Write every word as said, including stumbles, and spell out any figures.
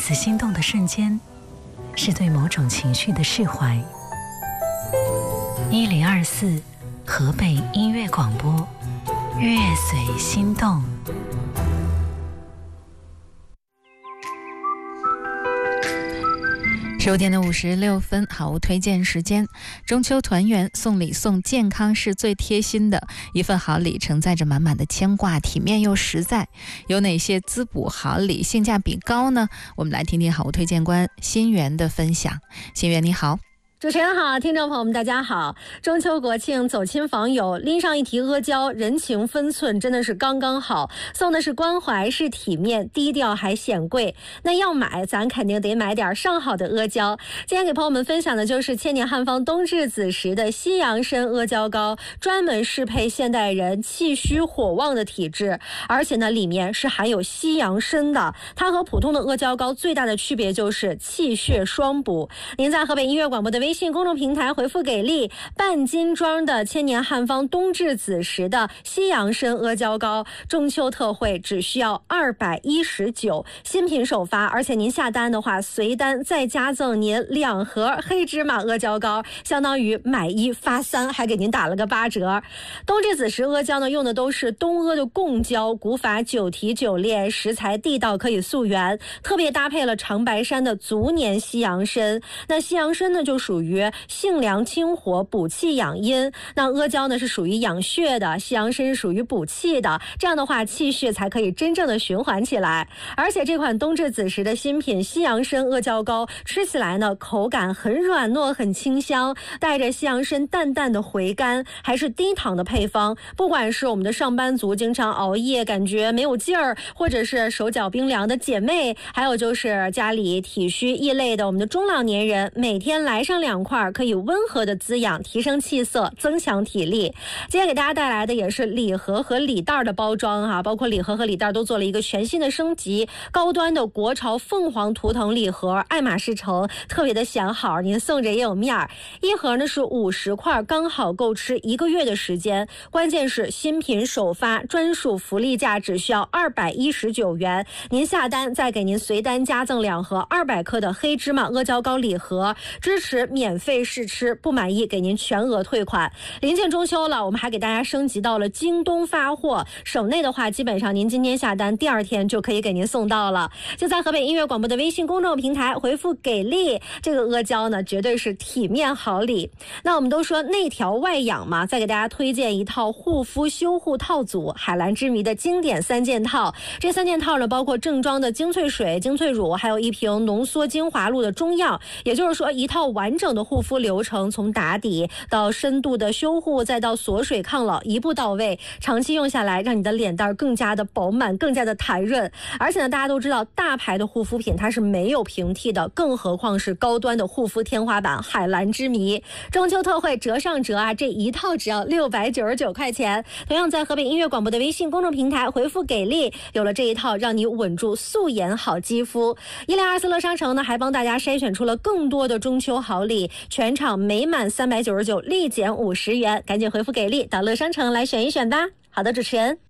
次心动的瞬间，是对某种情绪的释怀。一零二四河北音乐广播，乐随心动。 十五点的五十六分，好物推荐时间。中秋团圆，送礼送健康是最贴心的一份好礼，承载着满满的牵挂，体面又实在。有哪些滋补好礼性价比高呢？我们来听听好物推荐官新源的分享。新源你好。 主持人好，听众朋友们大家好。中秋国庆走亲访友，拎上一提阿胶，人情分寸真的是刚刚好，送的是关怀，是体面，低调还显贵。那要买咱肯定得买点上好的阿胶。今天给朋友们分享的就是千年汉方冬至子时的西洋参阿胶膏，专门适配现代人气虚火旺的体质，而且呢里面是含有西洋参的。它和普通的阿胶膏最大的区别就是气血双补。您在河北音乐广播的微微信公众平台回复给力，半斤装的千年汉方冬至子时的西洋参阿胶膏，中秋特惠只需要二百一十九，新品首发，而且您下单的话，随单再加赠您两盒黑芝麻阿胶膏，相当于买一发三，还给您打了个八折。冬至子时阿胶呢，用的都是东阿的贡胶，古法九提九炼，食材地道，可以溯源，特别搭配了长白山的足年西洋参。那西洋参呢，就属于属于性凉清火，补气养阴。那阿胶呢是属于养血的，西洋参是属于补气的，这样的话气血才可以真正的循环起来。而且这款冬至子时的新品西洋参阿胶膏，吃起来呢口感很软糯，很清香，带着西洋参淡淡的回甘，还是低糖的配方。不管是我们的上班族经常熬夜感觉没有劲儿，或者是手脚冰凉的姐妹，还有就是家里体虚易累的我们的中老年人，每天来上两块可以温和的滋养，提升气色，增强体力。今天给大家带来的也是礼盒和礼袋的包装哈、啊，包括礼盒和礼袋都做了一个全新的升级，高端的国潮凤凰图腾礼盒，爱马仕城，特别的显好，您送着也有面儿。一盒呢是五十块，刚好够吃一个月的时间。关键是新品首发，专属福利价只需要二百一十九元，您下单再给您随单加赠两盒二百克的黑芝麻阿胶膏礼盒，支持免费试吃，不满意给您全额退款。临近中秋了，我们还给大家升级到了京东发货，省内的话基本上您今天下单，第二天就可以给您送到了。就在河北音乐广播的微信公众平台回复给力，这个阿胶呢绝对是体面好礼。那我们都说内调外养嘛，再给大家推荐一套护肤修护套组，海蓝之谜的经典三件套。这三件套呢包括正装的精粹水、精粹乳，还有一瓶浓缩精华露的中药，也就是说一套完整的护肤流程，从打底到深度的修护，再到锁水抗老，一步到位，长期用下来让你的脸蛋更加的饱满，更加的弹润。而且呢大家都知道大牌的护肤品它是没有平替的，更何况是高端的护肤天花板海蓝之谜。中秋特惠折上折啊，这一套只要六百九十九块钱。同样在河北音乐广播的微信公众平台回复给力，有了这一套让你稳住素颜好肌肤。一零二四乐商城呢还帮大家筛选出了更多的中秋好礼，全场每满三百九十九立减五十元，赶紧回复给力到乐商城来选一选吧。好的，主持人。